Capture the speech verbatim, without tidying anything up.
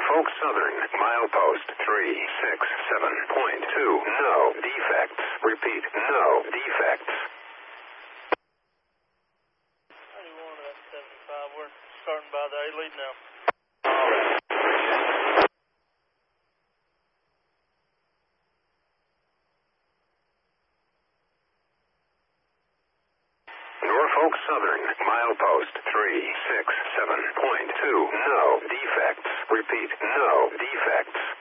Norfolk Southern, milepost three six seven point two, no defects. Repeat, no defects. ninety-one to that seventy-five. We're starting by the A-lead now. Norfolk Southern, milepost three six seven point two, no defects. Repeat, no defects.